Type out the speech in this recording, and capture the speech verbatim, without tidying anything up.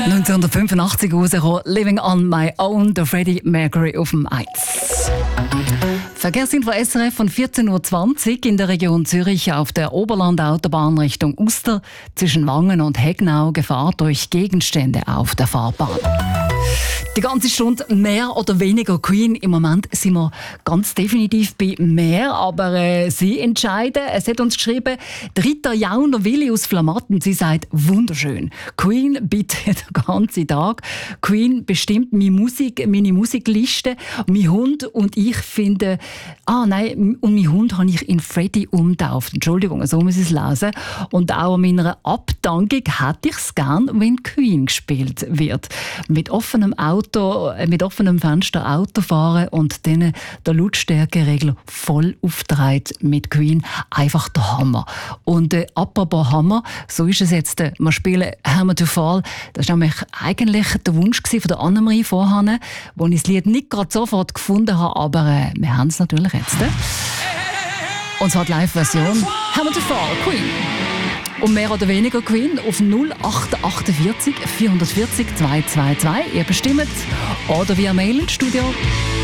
neunzehnhundertfünfundachtzig rausgekommen, «Living on my own», der Freddie Mercury auf dem eins. Verkehrsinfo S R F von vierzehn Uhr zwanzig in der Region Zürich auf der Oberland-Autobahn Richtung Uster zwischen Wangen und Hegnau Gefahr durch Gegenstände auf der Fahrbahn. Die ganze Stunde mehr oder weniger Queen. Im Moment sind wir ganz definitiv bei mehr, aber äh, Sie entscheiden. Es hat uns geschrieben, Rita Jauner Willi aus Flamatten. Sie sagt, wunderschön. Queen bitte den ganzen Tag. Queen bestimmt meine Musik, meine Musikliste. Mein Hund und ich finden, ah nein, und mein Hund habe ich in Freddie umgetauft. Entschuldigung, so muss ich es lesen. Und auch an meiner Abdankung hätte ich es gern, wenn Queen gespielt wird. Mit offenem Auto mit offenem Fenster Auto fahren und dann der Lautstärkeregler voll aufgedreht mit Queen. Einfach der Hammer. Und äh, apropos Hammer, so ist es jetzt. Äh, wir spielen «Hammer to Fall». Das war nämlich eigentlich der Wunsch von der Annemarie vorhin, wo ich das Lied nicht gerade sofort gefunden habe, aber äh, wir haben es natürlich jetzt. Äh. Und zwar die Live-Version «Hammer to Fall», Queen. Und mehr oder weniger Queen auf null acht achtundvierzig vierhundertvierzig zweihundertzweiundzwanzig. Ihr bestimmt. Oder via Mail ins Studio.